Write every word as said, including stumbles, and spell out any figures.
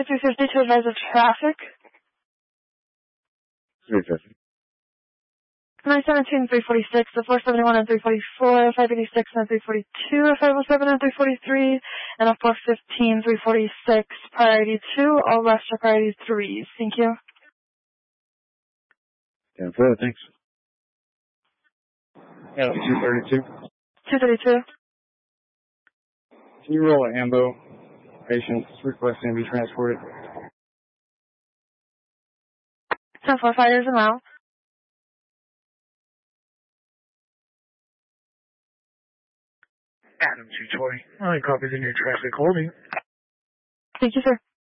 three fifty to advise of traffic. three fifty. nine seventeen, three forty-six, the four seventy-one and three forty-four, five eighty-six and three forty-two, five oh seven and three forty-three, and a four fifteen, three forty-six, priority two, all rest are priority threes. Thank you. ten four, thanks. Yeah, two thirty-two. two thirty-two. Can you roll an ambo? Patients requesting to be transported. ten four, fighters and route. Adam two twenty. Only copies in your traffic holding. Thank you, sir.